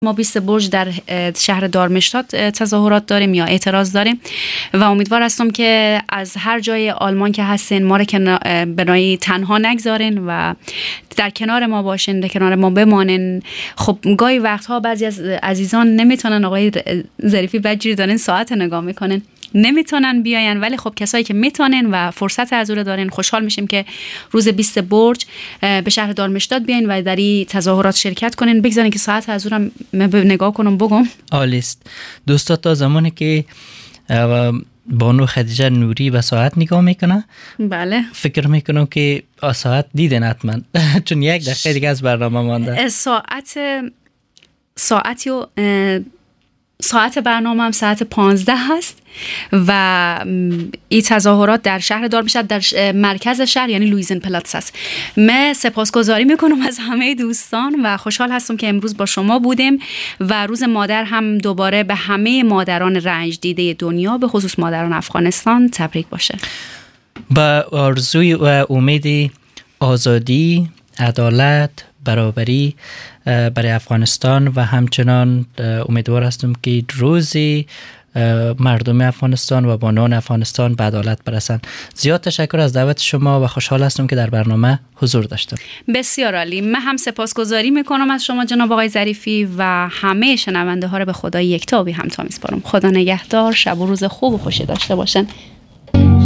ما 20 برج در شهر دارمشتات تظاهرات داریم یا اعتراض داریم و امیدوار هستم که از هر جای آلمان که هستین ما رو بنایی تنها نگذارین و در کنار ما باشین، در کنار ما بمانین. خب گاهی وقتها بعضی از عزیزان نمیتونن، آقای ظریفی بجری دارین ساعت نگاه میکنن نمیتونن بیاین، ولی خب کسایی که میتونن و فرصت حضور دارین خوشحال میشیم که روز 20 برج به شهر دارمشتات بیاین و در این تظاهرات شرکت کنین. بگذارین که ساعت حضورم نگاه کنم بگم. عالیست دوستا، تا زمانی که بانو خدیجه نوری به ساعت نگاه میکنه، بله فکر میکنم که ساعت دیدن حتما چون 1 دقیقه دیگه از برنامه مانده. ساعت برنامه هم ساعت 15 هست و این تظاهرات در شهر دارمشتات در مرکز شهر یعنی لویزن پلاتس هست. من سپاسگزاری میکنم از همه دوستان و خوشحال هستم که امروز با شما بودیم و روز مادر هم دوباره به همه مادران رنج دیده دنیا به خصوص مادران افغانستان تبریک باشه. با آرزوی و امید آزادی، عدالت، برابری برای افغانستان و همچنان امیدوار هستم که روزی مردم افغانستان و بانوان افغانستان به عدالت برسند. زیاد تشکر از دعوت شما و خوشحال هستم که در برنامه حضور داشتم. بسیار عالی. من هم سپاسگزاری میکنم از شما جناب آقای ظریفی و همه شنونده ها رو به خدای یکتا و بی همتا میسپارم. خدا نگهدار. شب و روز خوب و خوشی داشته باشن.